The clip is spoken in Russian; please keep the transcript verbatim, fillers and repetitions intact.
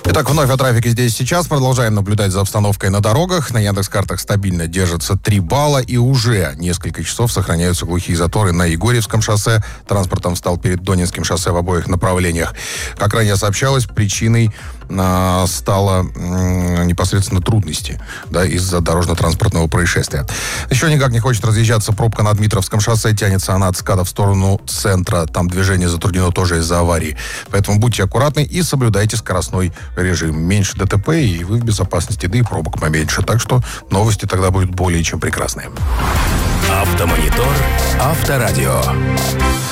Итак, вновь о трафике здесь сейчас. Продолжаем наблюдать за обстановкой на дорогах. На Яндекс.Картах стабильно держится три балла, и уже несколько часов сохраняются глухие заторы на Егорьевском шоссе. Транспортом встал перед Донецким шоссе в обоих направлениях. Как ранее сообщалось, причиной а, стало м, непосредственно трудности, да, из-за дорожно-транспортного происшествия. Еще никак не хочет разъезжаться пробка на Дмитровском шоссе. Тянется она от СКАДа в сторону центра. Там движение затруднено тоже из-за аварии. Поэтому будьте аккуратны и соблюдайте скоростной режим. Меньше ДТП, и вы в безопасности, да и пробок поменьше. Так что новости тогда будут более чем прекрасные. Автомонитор, Авторадио.